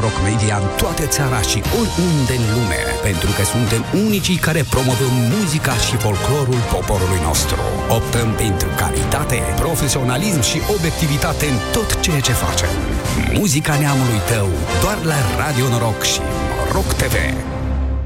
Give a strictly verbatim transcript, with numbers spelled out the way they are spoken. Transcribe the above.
Noroc Media în toată țara și oriunde în lume, pentru că suntem unicii care promovăm muzica și folclorul poporului nostru. Optăm pentru calitate, profesionalism și obiectivitate în tot ceea ce facem. Muzica neamului tău, doar la Radio Noroc și Noroc T V.